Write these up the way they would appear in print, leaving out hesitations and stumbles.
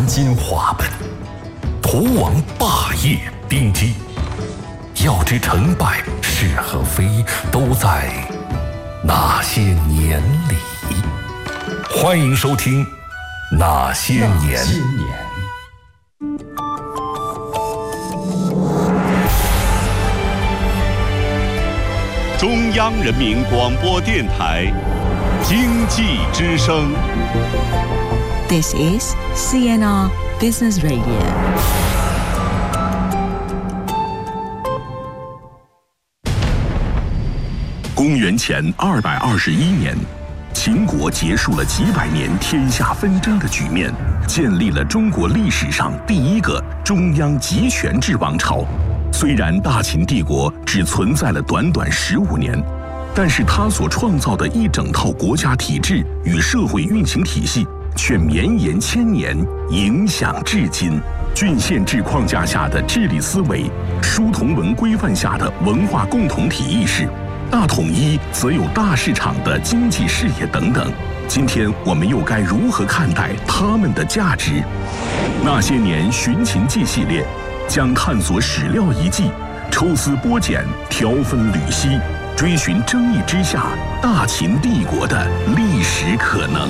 金花本，图王霸业并基。要知成败是和非，都在那些年里。欢迎收听《那些年》。 中央人民广播电台经济之声。 This is CNR Business Radio。 公元前221年，秦国结束了几百年天下纷争的局面，建立了中国历史上第一个中央集权制王朝。虽然大秦帝国只存在了短短15年，但是它所创造的一整套国家体制与社会运行体系却绵延千年，影响至今。郡县制框架下的治理思维，书同文规范下的文化共同体意识，大统一则有大市场的经济视野等等。今天我们又该如何看待他们的价值？那些年寻秦记系列将探索史料遗迹，抽丝剥茧，挑分缕析，追寻争议之下大秦帝国的历史可能。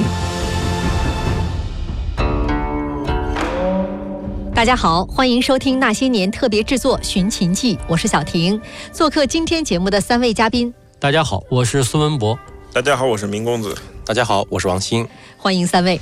大家好，欢迎收听《那些年》特别制作《寻秦记》，我是小婷。做客今天节目的3位嘉宾。 大家好，我是孙文博。 大家好，我是明公子。 大家好，我是王鑫。 欢迎3位。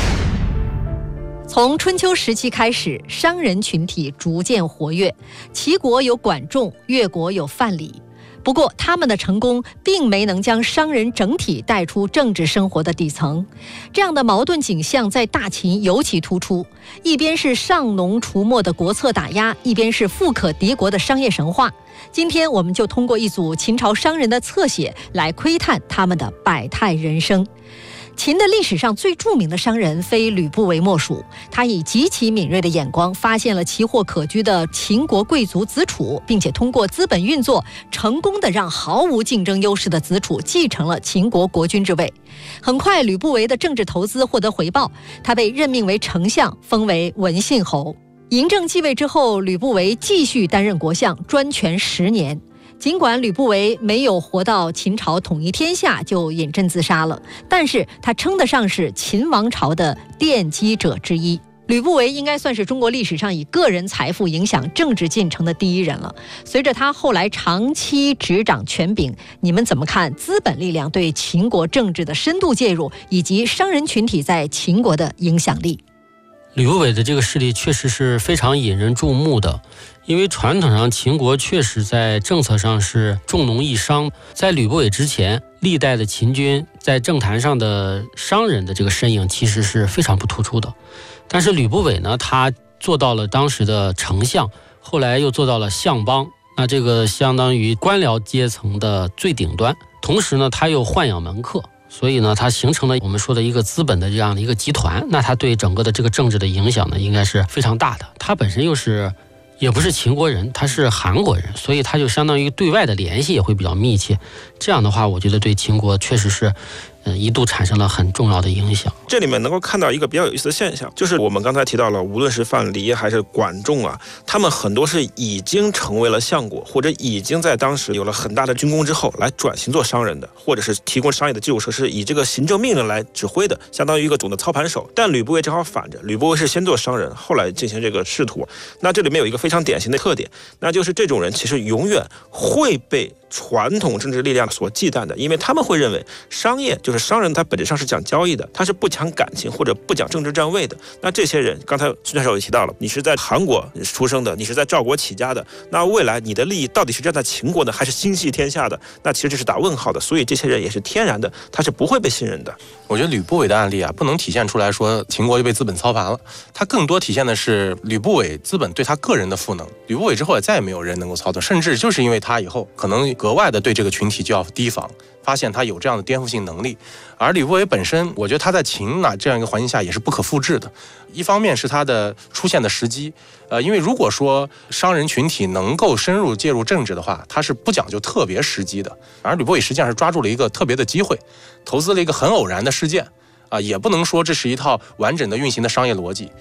从春秋时期开始，商人群体逐渐活跃，齐国有管仲，越国有范蠡。不过他们的成功并没能将商人整体带出政治生活的底层，这样的矛盾景象在大秦尤其突出，一边是上农除没的国策打压，一边是富可敌国的商业神话。今天我们就通过一组秦朝商人的侧写来窥探他们的百态人生。秦的历史上最著名的商人非吕不韦莫属，他以极其敏锐的眼光发现了奇货可居的秦国贵族子楚，并且通过资本运作，成功的让毫无竞争优势的子楚继承了秦国国君之位。很快，吕不韦的政治投资获得回报，他被任命为丞相，封为文信侯。嬴政继位之后，吕不韦继续担任国相，专权10年。尽管吕不韦没有活到秦朝统一天下就饮鸩自杀了，但是他称得上是秦王朝的奠基者之一。吕不韦应该算是中国历史上以个人财富影响政治进程的第一人了。随着他后来长期执掌权柄，你们怎么看资本力量对秦国政治的深度介入，以及商人群体在秦国的影响力？ 吕不韦的这个势力确实是非常引人注目的，因为传统上秦国确实在政策上是重农抑商。在吕不韦之前，历代的秦军在政坛上的商人的这个身影其实是非常不突出的。但是吕不韦呢，他做到了当时的丞相，后来又做到了相邦，那这个相当于官僚阶层的最顶端。同时呢，他又豢养门客，所以呢，它形成了我们说的一个资本的这样的一个集团。那它对整个的这个政治的影响呢，应该是非常大的。它本身也不是秦国人，他是韩国人，所以他就相当于对外的联系也会比较密切。这样的话，我觉得对秦国确实是一度产生了很重要的影响。 这里面能够看到一个比较有意思的现象，就是我们刚才提到了，无论是范蠡还是管仲啊，他们很多是已经成为了相国，或者已经在当时有了很大的军功之后来转型做商人的，或者是提供商业的基础设施，以这个行政命令来指挥的，相当于一个总的操盘手。但吕不韦正好反着，吕不韦是先做商人，后来进行这个仕途。那这里面有一个非常典型的特点，那就是这种人其实永远会被传统政治力量所忌惮的，因为他们会认为商业就是商人，他本质上是讲交易的，他是不讲感情或者不讲政治站位的。那这些人，刚才孙教授也提到了，你是在韩国出生的，你是在赵国起家的，那未来你的利益到底是站在秦国的，还是心系天下的？那其实这是打问号的。所以这些人也是天然的，他是不会被信任的。 我觉得吕不韦的案例啊，不能体现出来说秦国就被资本操盘了，它更多体现的是吕不韦资本对他个人的赋能。吕不韦之后也再也没有人能够操纵，甚至就是因为他以后可能格外的对这个群体就要提防，发现他有这样的颠覆性能力。而吕不韦本身，我觉得他在秦这样一个环境下也是不可复制的。一方面是他的出现的时机，因为如果说商人群体能够深入介入政治的话，他是不讲究特别时机的。而吕不韦实际上是抓住了一个特别的机会，投资了一个很偶然的事件。也不能说这是一套完整的运行的商业逻辑，